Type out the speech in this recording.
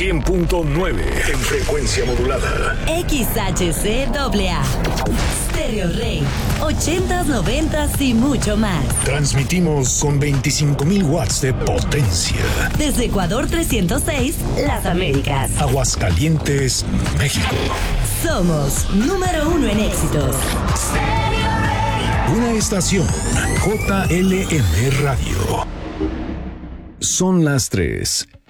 100.9 en frecuencia modulada. XHCAA. Stereo Rey. 80s, 90s y mucho más. Transmitimos con 25,000 watts de potencia. Desde Ecuador 306, Las Américas. Aguascalientes, México. Somos número 1 en éxitos. Una estación JLM Radio. Son las 3